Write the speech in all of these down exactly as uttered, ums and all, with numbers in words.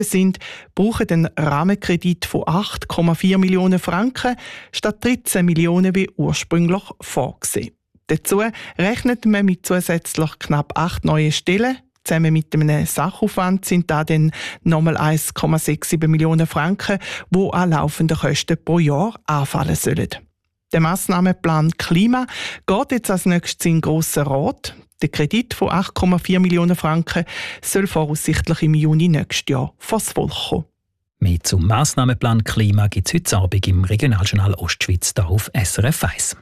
sind, brauchen einen Rahmenkredit von acht Komma vier Millionen Franken statt dreizehn Millionen wie ursprünglich vorgesehen. Dazu rechnet man mit zusätzlich knapp acht neuen Stellen. Zusammen mit einem Sachaufwand sind da dann nochmal eins Komma siebenundsechzig Millionen Franken, die an laufenden Kosten pro Jahr anfallen sollen. Der Massnahmenplan Klima geht jetzt als nächstes in den Grossen Rat. Der Kredit von acht Komma vier Millionen Franken soll voraussichtlich im Juni nächstes Jahr vors Volk kommen. Mehr zum Massnahmenplan Klima gibt es heute Abend im Regionaljournal Ostschweiz hier auf S R F eins.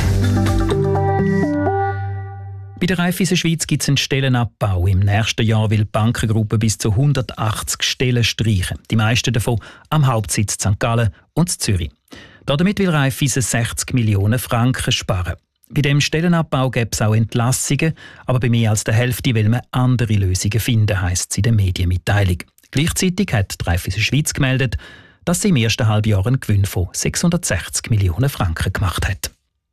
Bei der Raiffeisen Schweiz gibt es einen Stellenabbau. Im nächsten Jahr will die Bankengruppe bis zu hundertachtzig Stellen streichen. Die meisten davon am Hauptsitz Sankt Gallen und Zürich. Damit will Raiffeisen sechzig Millionen Franken sparen. Bei dem Stellenabbau gäbe es auch Entlassungen, aber bei mehr als der Hälfte will man andere Lösungen finden, heisst es in der Medienmitteilung. Gleichzeitig hat die Raiffeisen Schweiz gemeldet, dass sie im ersten Halbjahr einen Gewinn von sechshundertsechzig Millionen Franken gemacht hat.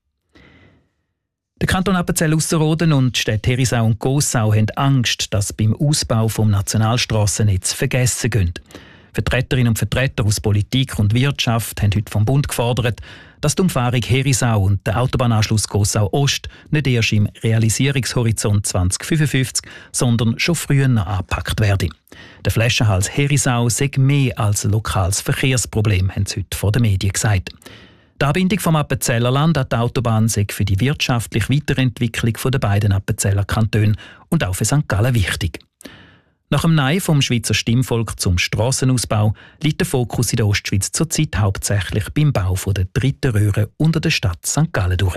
Der Kanton Appenzell-Ausserrhoden und die Städte Herisau und Gossau haben Angst, dass beim Ausbau des Nationalstrassennetz vergessen gehen. Vertreterinnen und Vertreter aus Politik und Wirtschaft haben heute vom Bund gefordert, dass die Umfahrung Herisau und der Autobahnanschluss Gossau Ost nicht erst im Realisierungshorizont zwanzig fünfundfünfzig, sondern schon früher angepackt werden. Der Flaschenhals Herisau sei mehr als ein lokales Verkehrsproblem, haben sie heute vor den Medien gesagt. Die Anbindung vom Appenzeller Land an die Autobahn sei für die wirtschaftliche Weiterentwicklung der beiden Appenzeller Kantone und auch für Sankt Gallen wichtig. Nach dem Nein vom Schweizer Stimmvolk zum Strassenausbau liegt der Fokus in der Ostschweiz zurzeit hauptsächlich beim Bau der dritten Röhre unter der Stadt Sankt Gallen durch.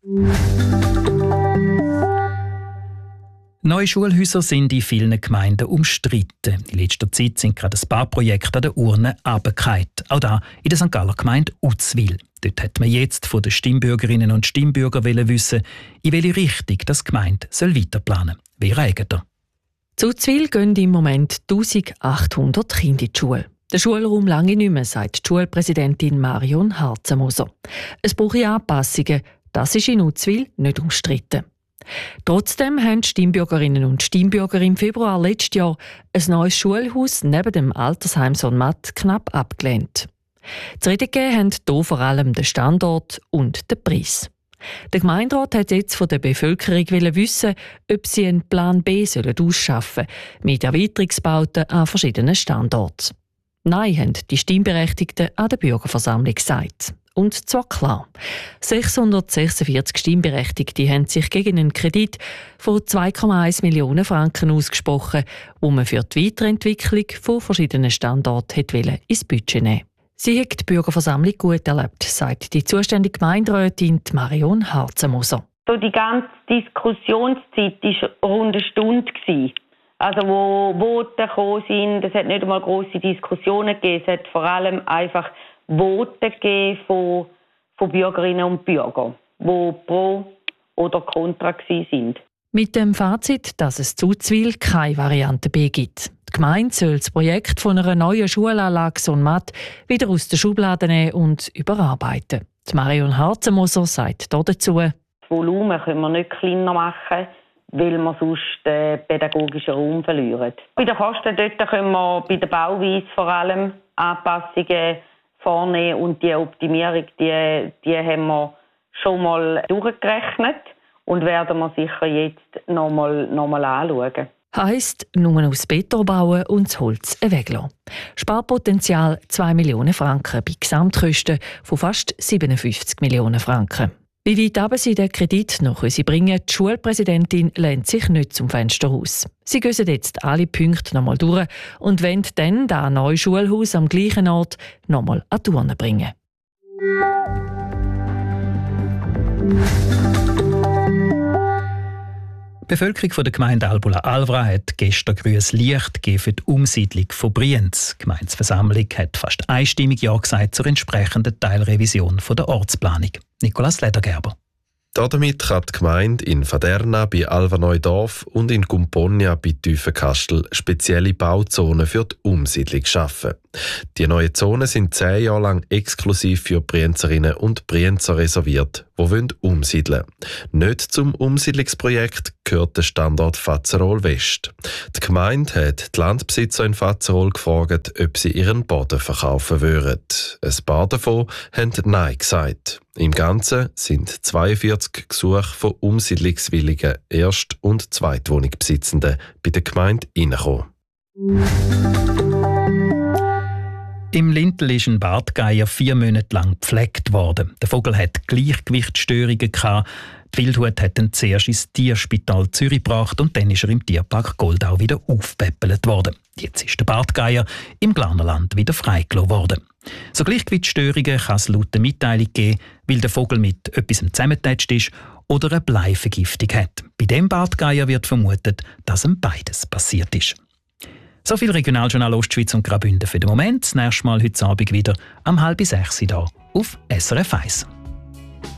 Neue Schulhäuser sind in vielen Gemeinden umstritten. In letzter Zeit sind gerade ein paar Projekte an der Urne runtergefallen. Auch da in der Sankt Galler Gemeinde Uzwil. Dort hat man jetzt von den Stimmbürgerinnen und Stimmbürgern wissen, in welche Richtung das die Gemeinde weiterplanen soll. Wie regelt er? Zu Uzwil gehen im Moment eintausendachthundert Kinder in die Schule. Der Schulraum lange nicht mehr, sagt die Schulpräsidentin Marion Harzenmoser. Es brauche Anpassungen. Das ist in Uzwil nicht umstritten. Trotzdem haben die Stimmbürgerinnen und Stimmbürger im Februar letztes Jahr ein neues Schulhaus neben dem Altersheim Sonnmatt knapp abgelehnt. Zu reden gegeben haben hier vor allem den Standort und den Preis. Der Gemeinderat hat jetzt von der Bevölkerung wissen, ob sie einen Plan B ausschaffen sollen, mit Erweiterungsbauten an verschiedenen Standorten. Nein, haben die Stimmberechtigten an der Bürgerversammlung gesagt. Und zwar klar. sechshundertsechsundvierzig Stimmberechtigte haben sich gegen einen Kredit von zwei Komma eins Millionen Franken ausgesprochen, den man für die Weiterentwicklung von verschiedenen Standorten hätte ins Budget nehmen wollte. Sie hat die Bürgerversammlung gut erlebt, sagt die zuständige Gemeinderätin Marion Harzenmoser. So die ganze Diskussionszeit war rund eine Stunde. Also wo Voten gekommen sind, es hat nicht einmal grosse Diskussionen gegeben, es hat vor allem einfach Voten gegeben von, von Bürgerinnen und Bürgern, die pro oder contra sind. Mit dem Fazit, dass es zu Uzwil keine Variante B gibt. Die Gemeinde soll das Projekt von einer neuen Schulanlage Sonnmatt wieder aus der Schublade nehmen und überarbeiten. Die Marion Harzenmoser sagt dazu: Das Volumen können wir nicht kleiner machen, weil wir sonst den pädagogischen Raum verlieren. Bei den Kosten dort können wir bei der Bauweise vor allem Anpassungen vornehmen und die Optimierung, die, die haben wir schon mal durchgerechnet und werden wir sicher jetzt noch mal, noch mal anschauen. Heisst, nur aus Beton bauen und das Holz weglassen. Sparpotenzial zwei Millionen Franken bei Gesamtkosten von fast siebenundfünfzig Millionen Franken. Wie weit aber sie den Kredit noch bringen, die Schulpräsidentin lehnt sich nicht zum Fenster aus. Sie gehen jetzt alle Punkte nochmal durch und wollen dann das neue Schulhaus am gleichen Ort nochmal an die Urne bringen. Die Bevölkerung der Gemeinde Albula-Alvra hat gestern grünes Licht gegeben für die Umsiedlung von Brienz. Die Gemeindeversammlung hat fast einstimmig Ja gesagt zur entsprechenden Teilrevision der Ortsplanung. Nicolas Ledergerber. Damit kann die Gemeinde in Faderna bei Alva-Neudorf und in Gumponia bei Tiefenkastel spezielle Bauzonen für die Umsiedlung schaffen. Die neuen Zonen sind zehn Jahre lang exklusiv für Brienzerinnen und Brienzer reserviert, die umsiedeln wollen. Nicht zum Umsiedlungsprojekt gehört der Standort Fazerol West. Die Gemeinde hat die Landbesitzer in Fazerol gefragt, ob sie ihren Boden verkaufen würden. Ein paar davon haben Nein gesagt. Im Ganzen sind zweiundvierzig Gesuche von umsiedlungswilligen Erst- und Zweitwohnungsbesitzenden bei der Gemeinde reingekommen. Im Lintel ist ein Bartgeier vier Monate lang gepflegt worden. Der Vogel hat Gleichgewichtsstörungen gehabt. Die Wildhut hat ihn zuerst ins Tierspital Zürich gebracht und dann ist er im Tierpark Goldau wieder aufpäppelt worden. Jetzt ist der Bartgeier im Glarnerland wieder freigelassen worden. So Gleichgewichtsstörungen kann es laut der Mitteilung geben, weil der Vogel mit etwas zusammengetatscht ist oder eine Bleivergiftung hat. Bei dem Bartgeier wird vermutet, dass ihm beides passiert ist. So viel Regionaljournal Ostschweiz und Graubünden für den Moment. Das nächste Mal heute Abend wieder am halb sechs hier auf S R F eins.